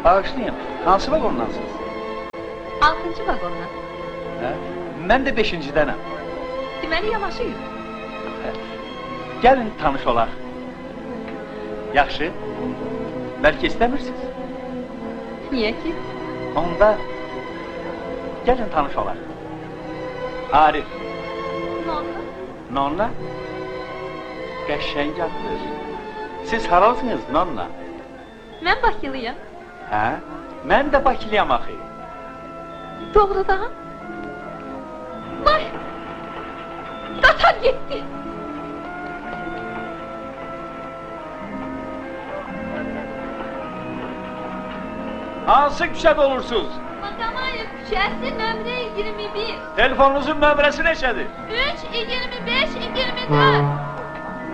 Bağışlayın, hansı vagondansınız? 6-cı vagondan. Hə? Mən də 5-cidənəm. Deməli yanaşıyıq. Gəlin tanış olaq. Yaxşı. Bəlkə istəmirsiniz? Niyə ki? Onda gəlin tanış olaq. Arif. Nonna? Nonna? Qəşəng addır. Siz haralısınız, Nonna? Mən Bakılıyam. Hə? Mən də Bakılıyam axı. Doğrudan? Vay! Qatar getdi! Hansı küçədə olursunuz? Matamayev küçəsi nömrə 21. Telefonunuzun nömrəsi neçədir? 3, 25, 24.